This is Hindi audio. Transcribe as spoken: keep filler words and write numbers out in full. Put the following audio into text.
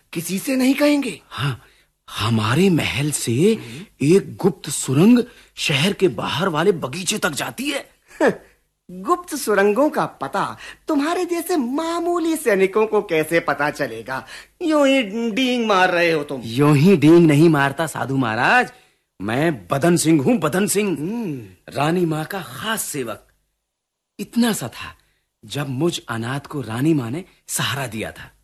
किसी से नहीं कहेंगे? हाँ, हमारे महल से एक गुप्त सुरंग शहर के बाहर वाले बगीचे तक जाती है। गुप्त सुरंगों का पता तुम्हारे जैसे मामूली सैनिकों को कैसे पता चलेगा? यूं ही डींग मार रहे हो तुम। यूं ही डींग नहीं मारता साधु महाराज, मैं बदन सिंह हूं, बदन सिंह, रानी माँ का खास सेवक। इतना सा था जब मुझ अनाथ को रानी माँ ने सहारा दिया था।